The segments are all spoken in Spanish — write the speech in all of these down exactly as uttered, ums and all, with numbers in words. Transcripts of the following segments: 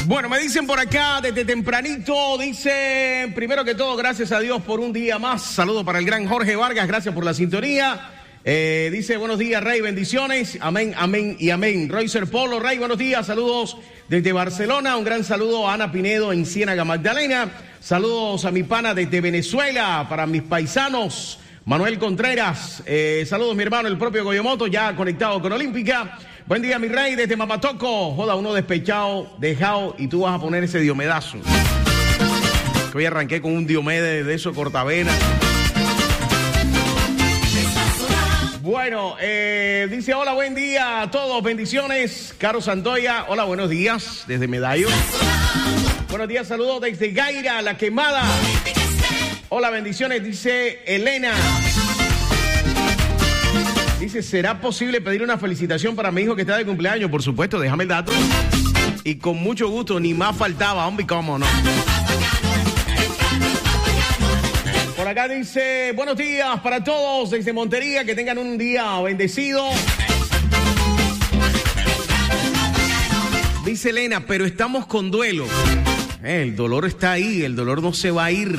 Bueno, me dicen por acá desde tempranito, dicen, primero que todo, gracias a Dios por un día más. Saludo para el gran Jorge Vargas, gracias por la sintonía. Eh, dice, buenos días, Rey, bendiciones. Amén, amén y amén. Roycer Polo, Rey, buenos días, saludos desde Barcelona. Un gran saludo a Ana Pinedo en Ciénaga Magdalena. Saludos a mi pana desde Venezuela, para mis paisanos. Manuel Contreras, eh, saludos mi hermano, el propio Goyomoto, ya conectado con Olímpica. Buen día, mi rey, desde Mapatoco. Joda, uno despechado, dejado, y tú vas a poner ese diomedazo. Que hoy arranqué con un diomede de eso cortavena. Bueno, eh, dice, hola, buen día a todos, bendiciones. Caro Santoya, hola, buenos días, desde Medallo. Buenos días, saludos desde Gaira, La Quemada. Hola, bendiciones, dice Elena. Dice, ¿será posible pedir una felicitación para mi hijo que está de cumpleaños? Por supuesto, déjame el dato. Y con mucho gusto, ni más faltaba, hombre, cómo no. Por acá dice, buenos días para todos desde Montería, que tengan un día bendecido. Dice Elena, pero estamos con duelo. Eh, el dolor está ahí, el dolor no se va a ir.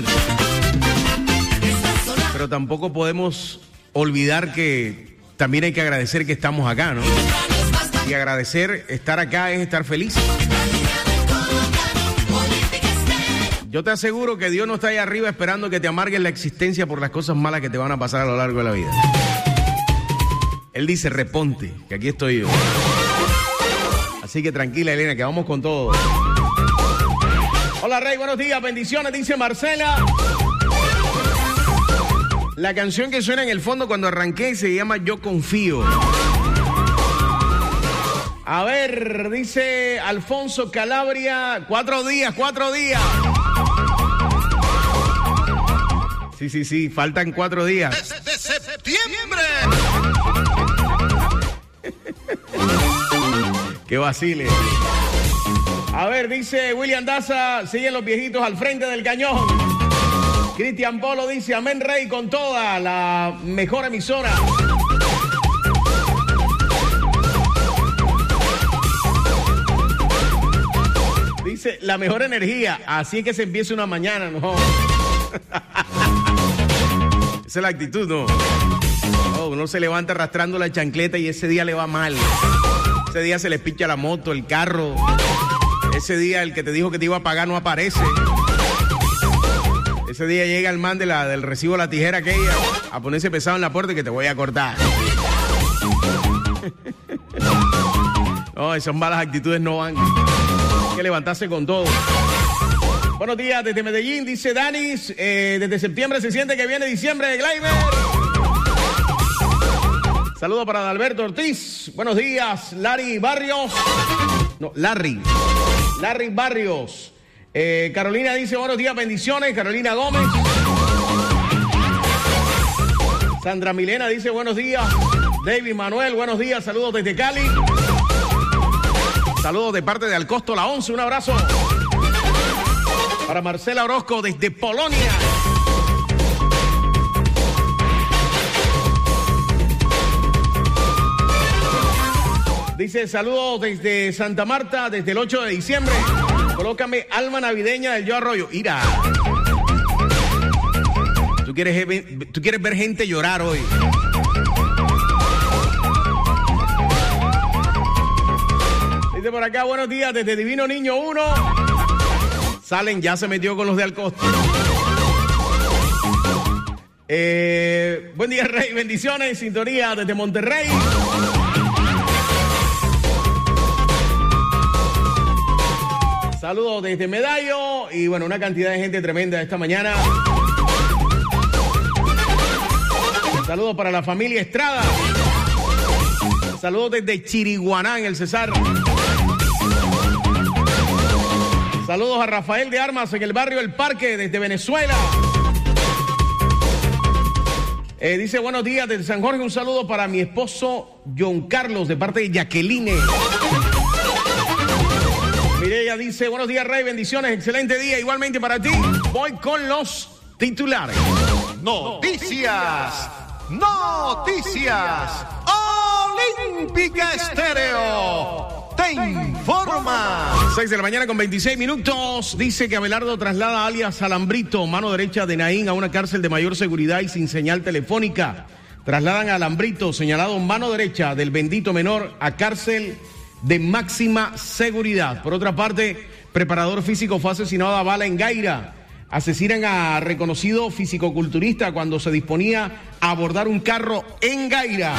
Pero tampoco podemos olvidar que también hay que agradecer que estamos acá, ¿no? Y agradecer estar acá es estar feliz. Yo te aseguro que Dios no está ahí arriba esperando que te amarguen la existencia por las cosas malas que te van a pasar a lo largo de la vida. Él dice, reponte, que aquí estoy yo. Así que tranquila, Elena, que vamos con todo. Hola, Rey, buenos días, bendiciones, dice Marcela. La canción que suena en el fondo cuando arranqué se llama Yo Confío. A ver, dice Alfonso Calabria, cuatro días, cuatro días. Sí, sí, sí, faltan cuatro días. ¡Desde septiembre! ¡Qué vacile! A ver, dice William Daza, siguen los viejitos al frente del cañón. Cristian Polo dice, amén, Rey, con toda la mejor emisora. Dice, la mejor energía, así es que se empieza una mañana, ¿no? Esa es la actitud, ¿no? Oh, uno se levanta arrastrando la chancleta y ese día le va mal. Ese día se le pincha la moto, el carro. Ese día el que te dijo que te iba a pagar no aparece. Ese día llega el man de la, del recibo de la tijera aquella a ponerse pesado en la puerta y que te voy a cortar. No, esas malas actitudes no van. Hay que levantarse con todo. Buenos días desde Medellín, dice Danis. Eh, desde septiembre se siente que viene diciembre de Glaiber. Saludos para Alberto Ortiz. Buenos días, Larry Barrios. No, Larry. Larry Barrios. Eh, Carolina dice, buenos días, bendiciones. Carolina Gómez. Sandra Milena dice, buenos días. David Manuel, buenos días, saludos desde Cali. Saludos de parte de Alcosto La Once, un abrazo. Para Marcela Orozco desde Polonia. Dice, saludos desde Santa Marta, desde el ocho de diciembre. Colócame Alma Navideña del Yo Arroyo. Ira. ¿Tú quieres, tú quieres ver gente llorar hoy. Dice por acá, buenos días, desde Divino Niño uno. Salen, ya se metió con los de Alcosto. Eh, buen día, Rey, bendiciones, sintonía desde Monterrey. Saludos desde Medallo y bueno, una cantidad de gente tremenda esta mañana. Saludos para la familia Estrada. Saludos desde Chiriguaná, en el Cesar. Saludos a Rafael de Armas en el barrio El Parque, desde Venezuela. Eh, dice, buenos días desde San Jorge, un saludo para mi esposo John Carlos, de parte de Jacqueline. Mireya dice, buenos días, Rey, bendiciones, excelente día, igualmente para ti. Voy con los titulares. Noticias, noticias, Olímpica Estéreo, te te informa. seis de la mañana con veintiséis minutos. Dice que Abelardo traslada a alias Alambrito, mano derecha de Naín, a una cárcel de mayor seguridad y sin señal telefónica. Trasladan a Alambrito, señalado mano derecha del bendito menor, a cárcel de máxima seguridad. Por otra parte, preparador físico fue asesinado a bala en Gaira. Asesinan a reconocido fisicoculturista cuando se disponía a abordar un carro en Gaira.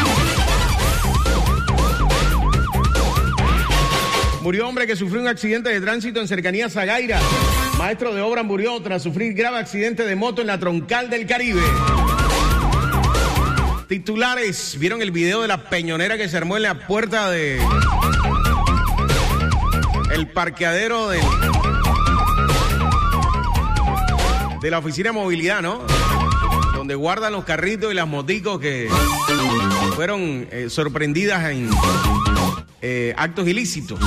Murió hombre que sufrió un accidente de tránsito en cercanías a Gaira. Maestro de obra murió tras sufrir grave accidente de moto en la troncal del Caribe. Titulares, ¿vieron el video de la peñonera que se armó en la puerta de el parqueadero de, de la oficina de movilidad, ¿no? Donde guardan los carritos y las moticos que fueron eh, sorprendidas en eh, actos ilícitos.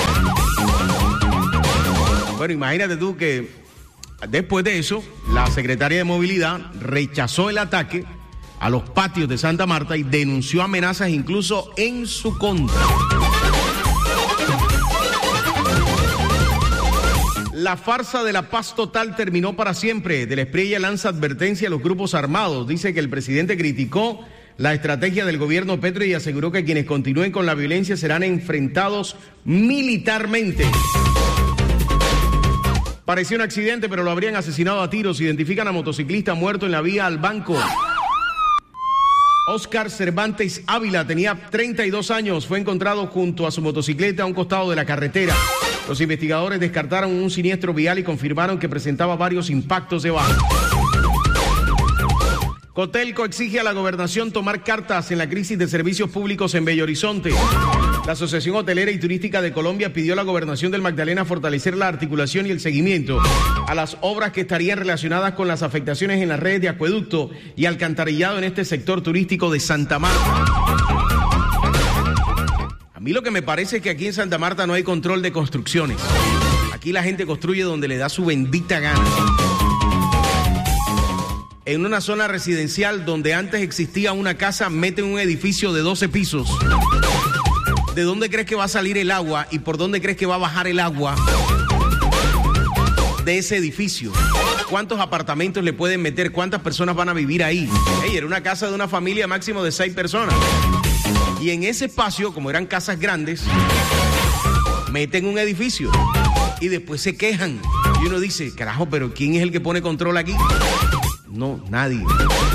Bueno, imagínate tú que después de eso, la secretaria de movilidad rechazó el ataque a los patios de Santa Marta y denunció amenazas incluso en su contra. La farsa de la paz total terminó para siempre. De la Espriella lanza advertencia a los grupos armados. Dice que el presidente criticó la estrategia del gobierno Petro y aseguró que quienes continúen con la violencia serán enfrentados militarmente. Parecía un accidente, pero lo habrían asesinado a tiros. Identifican a motociclista muerto en la vía al banco. Oscar Cervantes Ávila tenía treinta y dos años, fue encontrado junto a su motocicleta a un costado de la carretera. Los investigadores descartaron un siniestro vial y confirmaron que presentaba varios impactos de bala. Cotelco exige a la gobernación tomar cartas en la crisis de servicios públicos en Bello Horizonte. La Asociación Hotelera y Turística de Colombia pidió a la gobernación del Magdalena fortalecer la articulación y el seguimiento a las obras que estarían relacionadas con las afectaciones en las redes de acueducto y alcantarillado en este sector turístico de Santa Marta. A mí lo que me parece es que aquí en Santa Marta no hay control de construcciones. Aquí la gente construye donde le da su bendita gana. En una zona residencial donde antes existía una casa, meten un edificio de doce pisos. ¿De dónde crees que va a salir el agua y por dónde crees que va a bajar el agua de ese edificio? ¿Cuántos apartamentos le pueden meter? ¿Cuántas personas van a vivir ahí? Hey, era una casa de una familia máximo de seis personas. Y en ese espacio, como eran casas grandes, meten un edificio y después se quejan. Y uno dice, carajo, pero ¿quién es el que pone control aquí? No, nadie.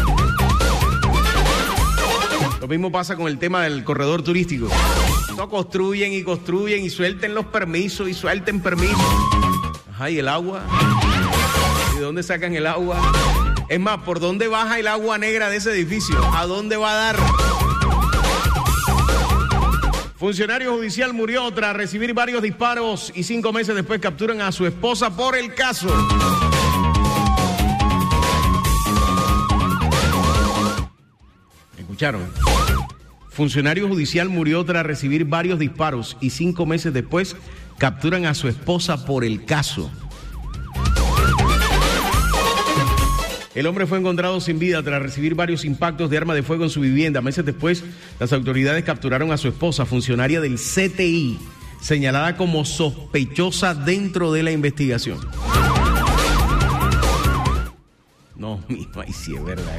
Lo mismo pasa con el tema del corredor turístico. No construyen y construyen y suelten los permisos y suelten permisos. Ajá, ¿y el agua? ¿Y de dónde sacan el agua? Es más, ¿por dónde baja el agua negra de ese edificio? ¿A dónde va a dar? Funcionario judicial murió tras recibir varios disparos y cinco meses después capturan a su esposa por el caso. ¿Escucharon? Funcionario judicial murió tras recibir varios disparos y cinco meses después capturan a su esposa por el caso. El hombre fue encontrado sin vida tras recibir varios impactos de arma de fuego en su vivienda. Meses después, las autoridades capturaron a su esposa, funcionaria del C T I, señalada como sospechosa dentro de la investigación. No, mijo, ahí sí es verdad.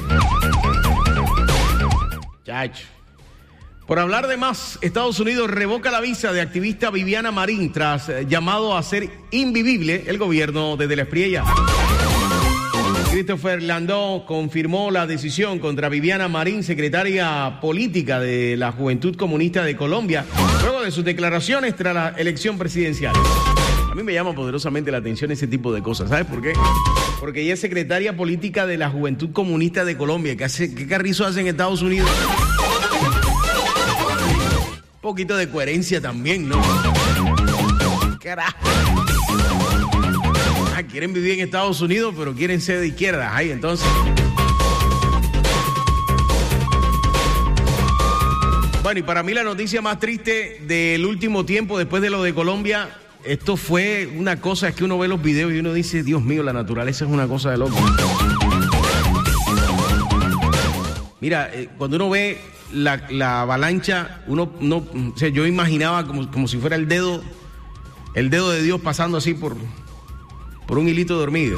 Chacho. Por hablar de más, Estados Unidos revoca la visa de activista Viviana Marín tras eh, llamado a ser invivible el gobierno de De la Espriella. Christopher Landó confirmó la decisión contra Viviana Marín, secretaria política de la Juventud Comunista de Colombia, luego de sus declaraciones tras la elección presidencial. A mí me llama poderosamente la atención ese tipo de cosas. ¿Sabes por qué? Porque ella es secretaria política de la Juventud Comunista de Colombia. ¿Qué, hace, qué carrizo hace en Estados Unidos? Un poquito de coherencia también, ¿no? Carajo. Ah, quieren vivir en Estados Unidos, pero quieren ser de izquierda. Ay, entonces. Bueno, y para mí la noticia más triste del último tiempo, después de lo de Colombia, esto fue una cosa, es que uno ve los videos y uno dice, Dios mío, la naturaleza es una cosa de loco. Mira, eh, cuando uno ve la, la avalancha, uno no, o sea, yo imaginaba como, como si fuera el dedo, el dedo de Dios pasando así por, por un hilito de hormiga.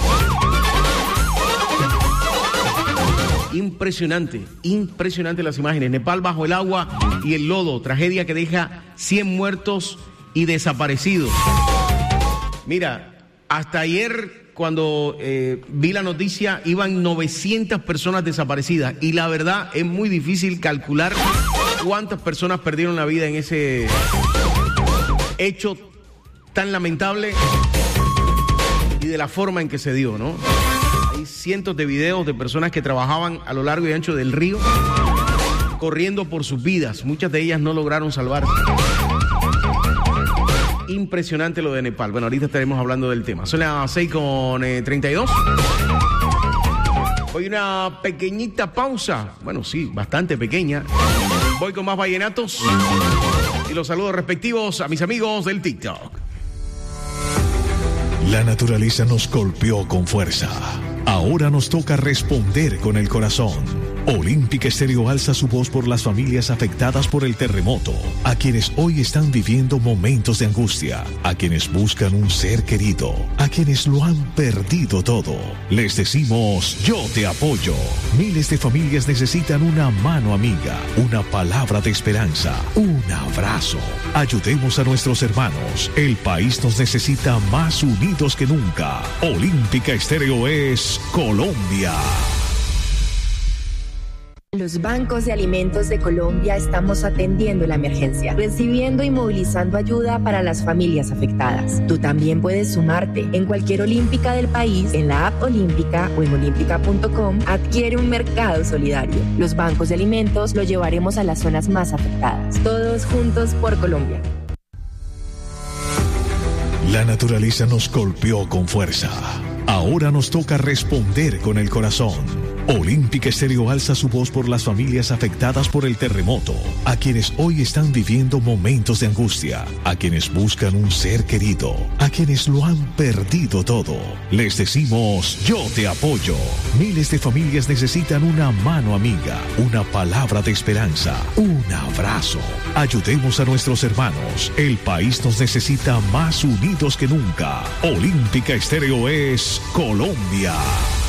Impresionante, impresionante las imágenes. Nepal bajo el agua y el lodo, tragedia que deja cien muertos y desaparecidos. Mira, hasta ayer cuando eh, vi la noticia iban novecientas personas desaparecidas y la verdad es muy difícil calcular cuántas personas perdieron la vida en ese hecho tan lamentable y de la forma en que se dio, ¿no? Hay cientos de videos de personas que trabajaban a lo largo y ancho del río corriendo por sus vidas. Muchas de ellas no lograron salvarse. Impresionante lo de Nepal. Bueno, ahorita estaremos hablando del tema. Son las seis con treinta y dos. Voy a una pequeñita pausa. Bueno, sí, bastante pequeña. Voy con más vallenatos y los saludos respectivos a mis amigos del TikTok. La naturaleza nos golpeó con fuerza. Ahora nos toca responder con el corazón. Olímpica Estéreo alza su voz por las familias afectadas por el terremoto, a quienes hoy están viviendo momentos de angustia, a quienes buscan un ser querido, a quienes lo han perdido todo. Les decimos, yo te apoyo. Miles de familias necesitan una mano amiga, una palabra de esperanza, un abrazo. Ayudemos a nuestros hermanos. El país nos necesita más unidos que nunca. Olímpica Estéreo es Colombia. Los bancos de alimentos de Colombia estamos atendiendo la emergencia, recibiendo y movilizando ayuda para las familias afectadas. Tú también puedes sumarte. En cualquier olímpica del país, en la app Olímpica o en olímpica punto com, adquiere un mercado solidario. Los bancos de alimentos lo llevaremos a las zonas más afectadas. Todos juntos por Colombia. La naturaleza nos golpeó con fuerza. Ahora nos toca responder con el corazón. Olímpica Estéreo alza su voz por las familias afectadas por el terremoto, a quienes hoy están viviendo momentos de angustia, a quienes buscan un ser querido, a quienes lo han perdido todo. Les decimos, yo te apoyo. Miles de familias necesitan una mano amiga, una palabra de esperanza, un abrazo. Ayudemos a nuestros hermanos. El país nos necesita más unidos que nunca. Olímpica Estéreo es Colombia.